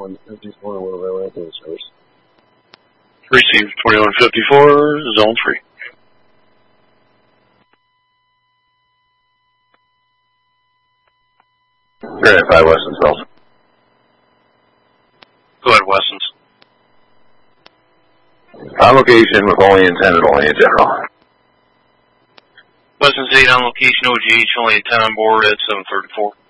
2154, what available to the service. Received 2154, zone 3. Granite 5 Weston's Delta. Go ahead, Weston's. On location with only intended, only in general. Weston's 8 on location, OGH, only a 10 on board at 734.